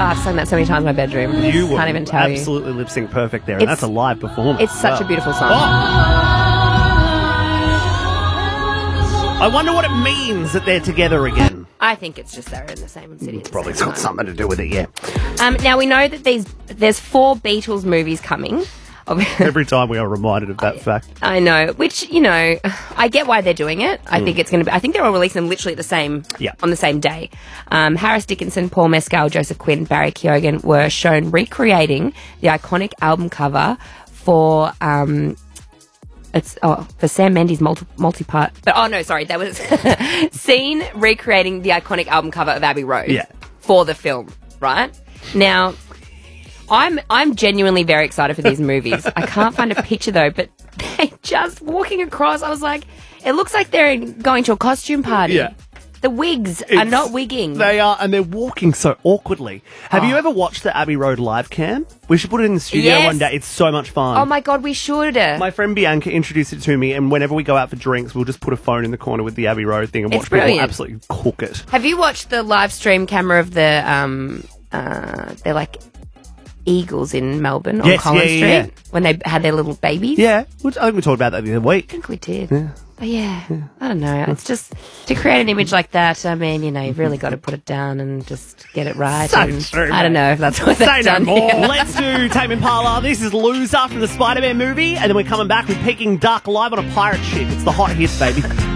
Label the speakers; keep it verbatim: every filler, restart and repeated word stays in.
Speaker 1: I've sung that so many times in my bedroom.
Speaker 2: You
Speaker 1: Can't even tell you.
Speaker 2: absolutely lip sync perfect there, and
Speaker 1: It's-
Speaker 2: that's a live performance.
Speaker 1: It's such
Speaker 2: as
Speaker 1: a
Speaker 2: well.
Speaker 1: beautiful song.
Speaker 2: Oh! I wonder what it means that they're together again.
Speaker 1: I think it's just they're in the same city. at the
Speaker 2: Probably
Speaker 1: same
Speaker 2: got
Speaker 1: time.
Speaker 2: something to do with it, yeah.
Speaker 1: Um, now we know that these there's four Beatles movies coming.
Speaker 2: Every time we are reminded of that fact.
Speaker 1: I know, which you know, I get why they're doing it. I
Speaker 2: Mm.
Speaker 1: think it's going to be. I think they're all releasing them literally at the same
Speaker 2: Yeah.
Speaker 1: on the same day. Um, Harris Dickinson, Paul Mescal, Joseph Quinn, Barry Keoghan were shown recreating the iconic album cover for. Um, It's oh, for Sam Mendes multi multi-part. But oh no, sorry, that was seen recreating the iconic album cover of Abbey Road.
Speaker 2: Yeah.
Speaker 1: For the film, right? Now, I'm I'm genuinely very excited for these movies. I can't find a picture though, but they just walking across. I was like, it looks like they're going to a costume party.
Speaker 2: Yeah.
Speaker 1: The wigs are
Speaker 2: It's-
Speaker 1: not wigging.
Speaker 2: They are, and they're walking so awkwardly. Have you
Speaker 1: Oh.
Speaker 2: ever watched the Abbey Road live cam? We should put it in the studio
Speaker 1: Yes.
Speaker 2: one day. It's so much fun.
Speaker 1: Oh my god, we should.
Speaker 2: My friend Bianca introduced it to me, and whenever we go out for drinks, we'll just put a phone in the corner with the Abbey Road thing and
Speaker 1: It's
Speaker 2: watch people
Speaker 1: brilliant.
Speaker 2: absolutely cook it.
Speaker 1: Have you watched the live stream camera of the um uh they're like eagles in Melbourne on
Speaker 2: Yes,
Speaker 1: Collins
Speaker 2: yeah, yeah,
Speaker 1: Street
Speaker 2: yeah.
Speaker 1: when they had their little babies?
Speaker 2: Yeah, which I think we talked about that the other week.
Speaker 1: I think we did. Yeah. But yeah, I don't know. It's just to create an image like that. I mean, you know, you've really got to put it down and just get it right.
Speaker 2: So
Speaker 1: and
Speaker 2: true,
Speaker 1: I don't
Speaker 2: mate.
Speaker 1: know if that's what
Speaker 2: Say
Speaker 1: they've
Speaker 2: no
Speaker 1: done
Speaker 2: more.
Speaker 1: here.
Speaker 2: Let's do Tame Impala. This is Loser from the Spider-Man movie, and then we're coming back with Peking Duck live on a pirate ship. It's the hot hits, baby.